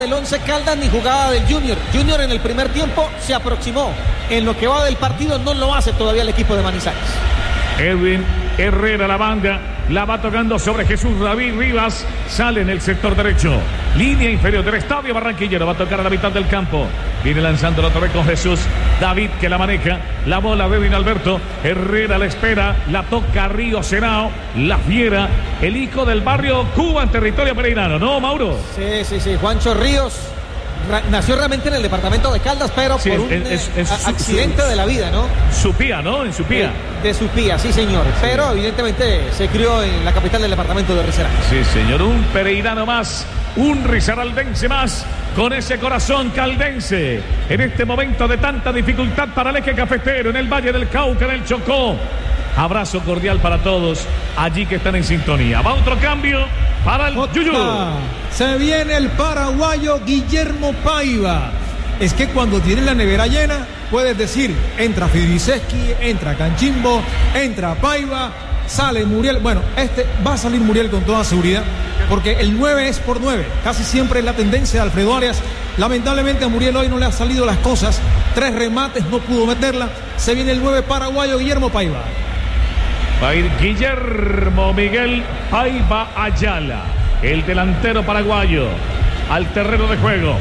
del Once Caldas ni jugada del Junior. Junior en el primer tiempo se aproximó. En lo que va del partido no lo hace todavía el equipo de Manizales. Edwin Herrera, la banda, la va tocando sobre Jesús David Rivas, sale en el sector derecho, línea inferior del estadio barranquillero, va a tocar a la mitad del campo, viene lanzando otra vez con Jesús David que la maneja, la bola de Edwin Alberto, Herrera la espera, la toca Río Senao, la fiera, el hijo del barrio Cuba en territorio pereirano, ¿no, Mauro? Sí, Juancho Ríos nació realmente en el departamento de Caldas, pero sí, por un accidente de la vida, ¿no? Supía, ¿no? En Supía. De Supía, sí, señor. Sí. Pero evidentemente se crió en la capital del departamento de Risaralda. Sí, señor. Un pereirano más, un risaraldense más, con ese corazón caldense. En este momento de tanta dificultad para el eje cafetero, en el Valle del Cauca, en el Chocó. Abrazo cordial para todos allí que están en sintonía. Va otro cambio para el Yuyu. Se viene el paraguayo Guillermo Paiva. Es que cuando tienes la nevera llena, puedes decir, entra Fidriseski, entra Canchimbo, entra Paiva, sale Muriel. Bueno, va a salir Muriel con toda seguridad, porque el 9 es por 9. Casi siempre es la tendencia de Alfredo Arias. Lamentablemente a Muriel hoy no le han salido las cosas. 3 remates, no pudo meterla. Se viene el 9 paraguayo Guillermo Paiva. Va a ir Guillermo Miguel Paiva Ayala, el delantero paraguayo, al terreno de juego.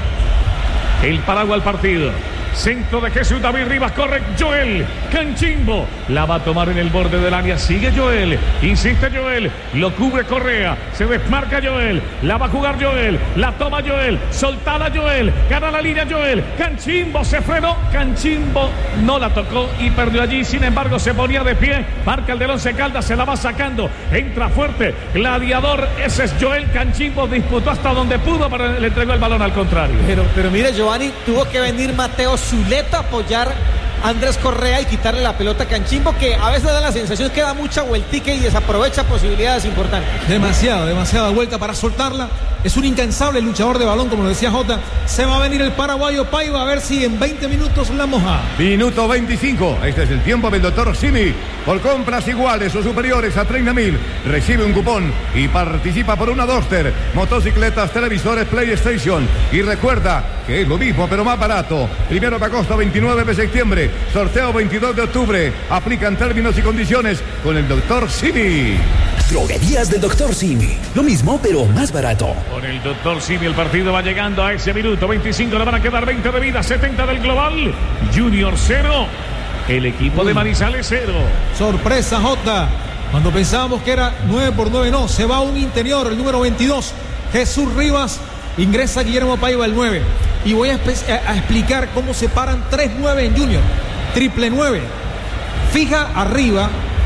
El Paraguay al partido. Centro de Jesús David Rivas, corre Joel Canchimbo, la va a tomar en el borde del área, sigue Joel, insiste Joel, lo cubre Correa, se desmarca Joel, la va a jugar Joel, la toma Joel, soltala Joel, gana la línea Joel, Canchimbo se frenó, Canchimbo no la tocó y perdió allí, sin embargo se ponía de pie, marca el del Once Caldas, se la va sacando, entra fuerte, gladiador, ese es Joel Canchimbo, disputó hasta donde pudo, pero le entregó el balón al contrario. Pero mire, Giovanni, tuvo que venir Mateo Zuleta a apoyar a Andrés Correa y quitarle la pelota a Canchimbo, que a veces da la sensación que da mucha vueltica y desaprovecha posibilidades importantes. Demasiada vuelta para soltarla. Es un incansable luchador de balón, como lo decía Jota. Se va a venir el paraguayo Paiva, a ver si en 20 minutos la moja. Minuto 25. Este es el tiempo del doctor Simi. Por compras iguales o superiores a 30.000, recibe un cupón y participa por una Duster, motocicletas, televisores, PlayStation. Y recuerda que es lo mismo, pero más barato. 1 de agosto, 29 de septiembre. Sorteo 22 de octubre. Aplican términos y condiciones con el doctor Simi. Droguerías del doctor Simi. Lo mismo, pero más barato. Con el doctor Simi el partido va llegando a ese minuto. 25 le van a quedar 20 de vida, 70 del global. Junior 0. El equipo de Manizales 0. Sorpresa, Jota. Cuando pensábamos que era 9 por 9, no. Se va un interior, el número 22. Jesús Rivas. Ingresa Guillermo Paiva el 9. Y voy a explicar cómo se paran 3-9 en Junior. Triple 9. Fija arriba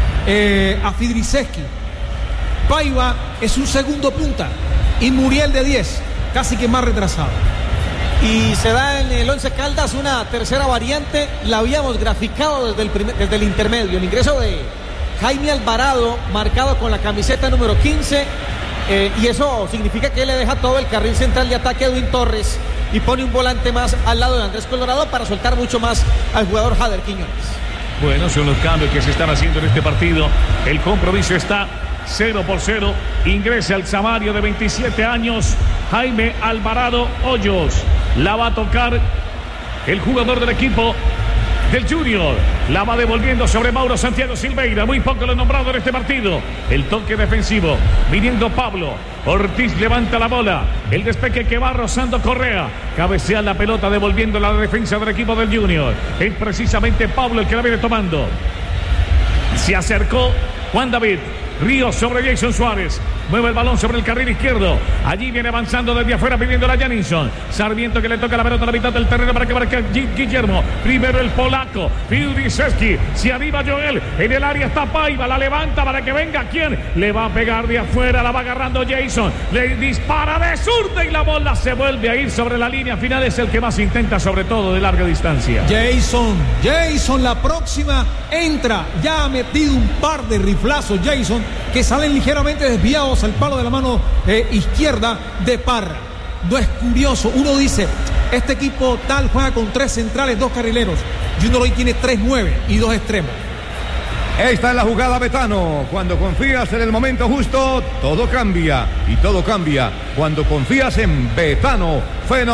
a Fidriseski. Paiva es un segundo punta. Y Muriel de 10. Casi que más retrasado. Y se da en el Once Caldas una tercera variante. La habíamos graficado desde el intermedio. El ingreso de Jaime Alvarado, marcado con la camiseta número 15. Y eso significa que le deja todo el carril central de ataque a Edwin Torres y pone un volante más al lado de Andrés Colorado para soltar mucho más al jugador Jader Quiñones. Bueno, son los cambios que se están haciendo en este partido. El compromiso está 0-0. Ingresa el Samario de 27 años, Jaime Alvarado Hoyos. La va a tocar el jugador del equipo del Junior. La va devolviendo sobre Mauro Santiago Silveira. Muy poco lo he nombrado en este partido. El toque defensivo. Viniendo Pablo. Ortiz levanta la bola. El despeje que va rozando Correa. Cabecea la pelota devolviendo la defensa del equipo del Junior. Es precisamente Pablo el que la viene tomando. Se acercó Juan David Ríos sobre Jason Suárez. Mueve el balón sobre el carril izquierdo. Allí viene avanzando desde afuera pidiendo a Janisson. Sarmiento que le toca la pelota a la mitad del terreno para que marque Guillermo. Primero el polaco. Fidriseski. Se arriba Joel. En el área está Paiva. La levanta para que venga quien. Le va a pegar de afuera. La va agarrando Jason. Le dispara de zurda y la bola se vuelve a ir sobre la línea final. Es el que más intenta, sobre todo de larga distancia. Jason, la próxima entra. Ya ha metido un par de riflazos Jason que salen ligeramente desviados al palo de la mano izquierda de Parra. No es curioso, uno dice, este equipo tal juega con 3 centrales, 2 carrileros. Junior hoy tiene 3-9 y 2 extremos. Esta es la jugada Betano. Cuando confías en el momento justo, todo cambia. Y todo cambia cuando confías en Betano.